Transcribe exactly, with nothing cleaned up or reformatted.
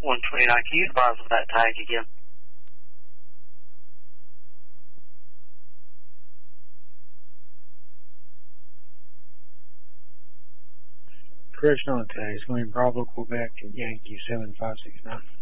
one twenty-nine, can you advise of that tag again? Correction on the tag. It's going to be Bravo, Quebec, Yankee seven five six nine.